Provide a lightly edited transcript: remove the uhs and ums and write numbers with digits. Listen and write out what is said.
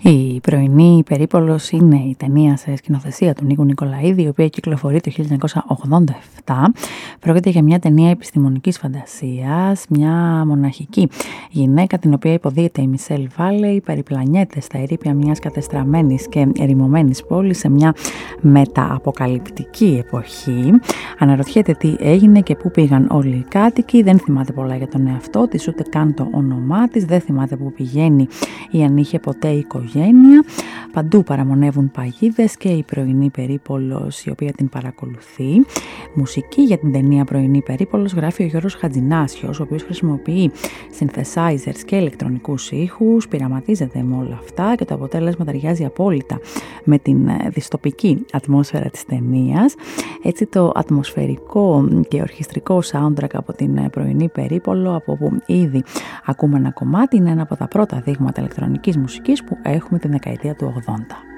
Η πρωινή περίπολος είναι η ταινία σε σκηνοθεσία του Νίκου Νικολαίδη, η οποία κυκλοφορεί το 1987. Πρόκειται για μια ταινία επιστημονικής φαντασίας, μια μοναχική γυναίκα την οποία υποδίεται η Μισελ Βάλεϊ, περιπλανιέται στα ερείπια μιας κατεστραμμένης και ερημωμένης πόλης σε μια μετααποκαλυπτική εποχή. Αναρωτιέται τι έγινε και πού πήγαν όλοι οι κάτοικοι, δεν θυμάται πολλά για τον εαυτό της, ούτε καν το όνομά της, δεν θυμάται πού πηγαίνει ή αν είχε ποτέ οικογένεια. Παντού παραμονεύουν παγίδες και η πρωινή περίπολος η οποία την παρακολουθεί. Μουσική για την ταινία Πρωινή περίπολος γράφει ο Γιώργος Χατζηνάσιος, ο οποίος χρησιμοποιεί synthesizers και ηλεκτρονικούς ήχους, πειραματίζεται με όλα αυτά και το αποτέλεσμα ταιριάζει απόλυτα με την δυστοπική ατμόσφαιρα της ταινίας. Έτσι το ατμοσφαιρικό και ορχιστρικό soundtrack από την Πρωινή περίπολο, από όπου ήδη ακούμε ένα κομμάτι, είναι ένα από τα πρώτα δείγματα ηλεκτρονικής μουσικής που έχουμε την δεκαετία του 80.